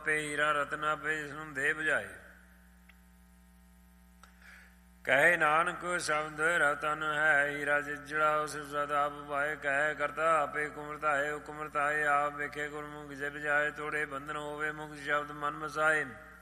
ਆਪੇ ਹੀਰਾ ਰਤਨ ਆਪੇ ਜਿਸਨੂੰ ਦੇ ਬੁਝਾਏ। ਕਹੇ ਨਾਨਕ ਸ਼ਬਦ ਰਤਨ ਹੈ ਹੀਰਾ ਜਿਹੜਾ ਉਸ ਸਦ ਆਪ ਭਾਏ। ਕਹੇ ਕਰਤਾ ਆਪੇ ਕੁਮਰਤਾਏ ਹੁਕਮਰਤਾਏ ਆਪ ਵੇਖੇ ਗੁਰਮੁਖ ਜੇ ਬਜਾਏ। ਤੋੜੇ ਬੰਧਨ ਹੋਵੇ ਮੁਕਤ ਸ਼ਬਦ ਮਨ ਮਸਾਏ।